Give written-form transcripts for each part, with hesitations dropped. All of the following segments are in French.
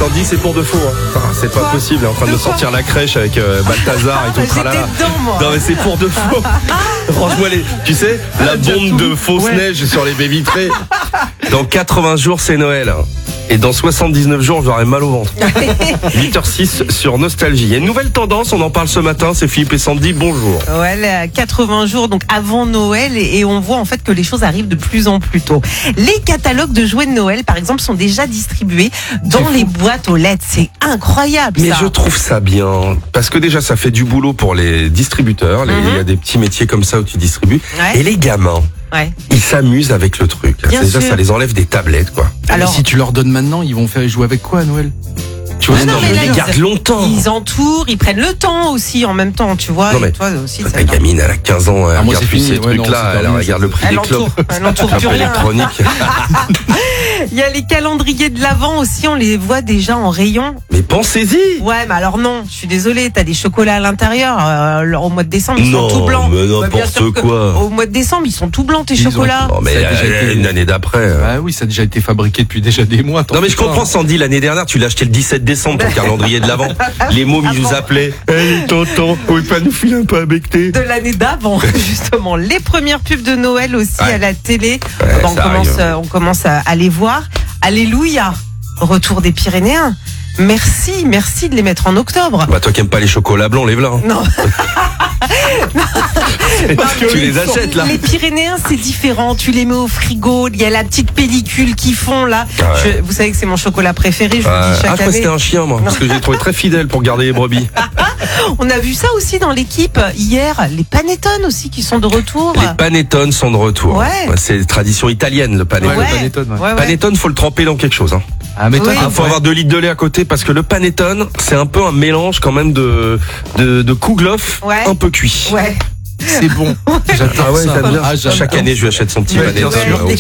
Sandy, c'est pour de faux. C'est pas possible. Elle est en train de sortir la crèche avec Balthazar et tout. Tralala. Non mais c'est pour de faux. Franchement, tu sais, la bombe de fausse neige sur les baies vitrées. Dans 80 jours, c'est Noël. Et dans 79 jours, j'aurai mal au ventre. 8h06 sur Nostalgie. Il y a une nouvelle tendance, on en parle ce matin, c'est Philippe et Sandy, bonjour. Ouais, 80 jours, donc avant Noël, et on voit en fait que les choses arrivent de plus en plus tôt. Les catalogues de jouets de Noël, par exemple, sont déjà distribués dans les boîtes aux lettres. C'est incroyable, ça. Mais je trouve ça bien, parce que déjà, ça fait du boulot pour les distributeurs. Il y a des petits métiers comme ça où tu distribues. Ouais. Et les gamins. Ouais. Ils s'amusent avec le truc. Déjà, ça les enlève des tablettes, quoi. Alors, si tu leur donnes maintenant, ils vont faire jouer avec quoi à Noël? Tu vois, non, mais ils les gardent longtemps. Ils entourent, ils prennent le temps aussi en même temps, tu vois. Non, mais toi aussi, ta gamine, elle a 15 ans, elle regarde plus ces trucs-là, elle regarde le prix des clopes. Elle entoure plus rien. Électronique. Il y a les calendriers de l'Avent aussi, on les voit déjà en rayon. Mais pensez-y. Ouais, mais alors non, je suis désolée, t'as des chocolats à l'intérieur. Au mois de décembre, ils sont tout blancs. Mais n'importe quoi. Au mois de décembre, ils sont tout blancs tes chocolats. Non, mais une année d'après. Ah oui, ça a déjà été fabriqué depuis déjà des mois. Non, mais je comprends, Sandy, l'année dernière, tu l'as acheté le 17 décembre, ton calendrier de l'Avent. Les mômes, ils nous appelaient. Hey, tonton, vous pouvez pas nous filer un peu à becter? De l'année d'avant, justement. Les premières pubs de Noël aussi à la télé. On commence à les voir. Alléluia, retour des Pyrénéens. Merci de les mettre en octobre. Bah toi qui aimes pas les chocolats blancs, lève-la. Hein. Non. Parce que tu les achètes là. Les Pyrénéens, c'est différent. Tu les mets au frigo. Il y a la petite pellicule qu'ils font là. Ouais. Vous savez que c'est mon chocolat préféré. Je vous dis chaque année. Je crois que c'était un chien, moi, parce que j'ai trouvé très fidèle pour garder les brebis. On a vu ça aussi dans l'équipe hier. Les panettone aussi qui sont de retour. Les panettone sont de retour. Ouais. C'est tradition italienne le panettone. Ouais, le panettone. Ouais. Panettone, faut le tremper dans quelque chose. Hein. Ah, mais toi, faut avoir 2 litres de lait à côté parce que le panettone, c'est un peu un mélange quand même de kouglof un peu cuit. Ouais. C'est bon. J'adore ça. Chaque année, je lui achète son petit panettone.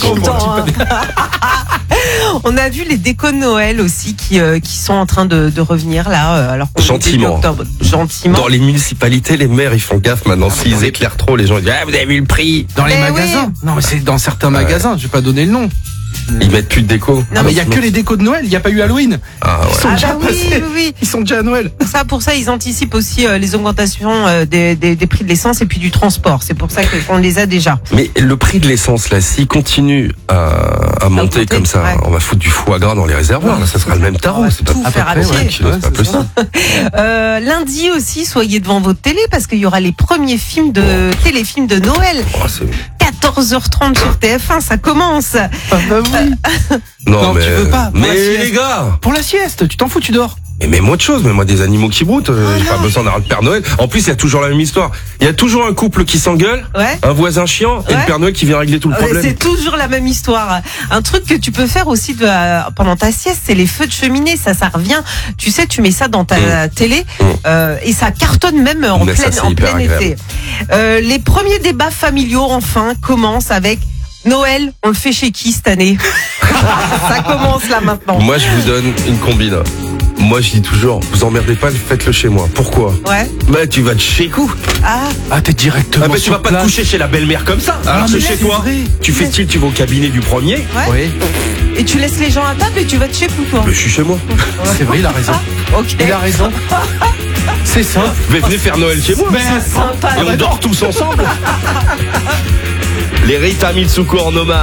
On a vu les décos de Noël aussi qui sont en train de revenir là. Alors gentiment. Dans les municipalités, les maires ils font gaffe maintenant. S'ils éclairent trop, les gens disent vous avez vu le prix. Dans les magasins. Oui. Non mais c'est dans certains magasins. Je vais pas donner le nom. Ils mettent plus de déco. Non mais il y a que les décos de Noël. Il y a pas eu Halloween. Ils sont déjà passés. Oui. Ils sont déjà à Noël. Pour ça, ils anticipent aussi les augmentations des prix de l'essence et puis du transport. C'est pour ça qu'on les a déjà. Mais le prix de l'essence là, s'il continue à monter comme ça, on va foutre du foie gras dans les réservoirs. Là, ça sera le même tarot. C'est pas tout faire à pied. C'est pas possible. Lundi aussi, soyez devant votre télé parce qu'il y aura les premiers téléfilms de Noël. 14h30 sur TF1, ça commence. Ah bah oui. Non, mais tu veux pas. Mais les gars, pour la sieste, tu t'en fous, tu dors. Mais mets-moi de choses, mets-moi des animaux qui broutent. J'ai pas besoin d'avoir le Père Noël. En plus, il y a toujours la même histoire. Il y a toujours un couple qui s'engueule, un voisin chiant et le Père Noël qui vient régler tout le problème. C'est toujours la même histoire. Un truc que tu peux faire aussi pendant ta sieste, c'est les feux de cheminée. Ça revient. Tu sais, tu mets ça dans ta télé et ça cartonne même en plein été. Les premiers débats familiaux, enfin, commencent avec Noël. On le fait chez qui cette année? Ça commence là maintenant. Moi, je vous donne une combine. Moi, je dis toujours, vous emmerdez pas, faites-le chez moi. Pourquoi? Bah, tu vas de chez coup. T'es directement. Tu vas pas te coucher chez la belle-mère comme ça. Alors que chez toi, tu fais style, tu vas au cabinet du premier. Et tu laisses les gens à table et tu vas de chez vous, toi. Mais je suis chez moi. C'est vrai, il a raison. Il a raison. C'est ça. Venez faire Noël chez moi. C'est sympa. Et on dort tous ensemble. Les Rita Mitsuko en hommage.